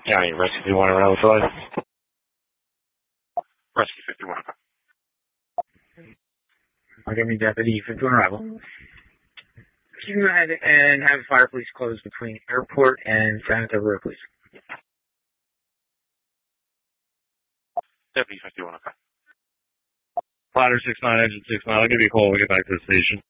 County, Rescue 51 around the side. Rescue 51. Okay, me Deputy 51 arrival. You can go ahead and have fire police close between airport and San Antonio Road, please. Deputy 51, okay. Ladder 69, engine 69. I'll give you a call when we get back to the station.